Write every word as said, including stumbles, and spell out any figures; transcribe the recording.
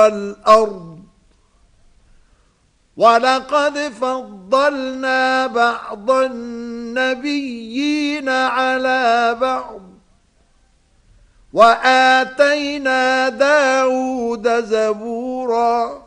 والأرض ولقد فضلنا بعض النبيين على بعض وآتينا داود زبورا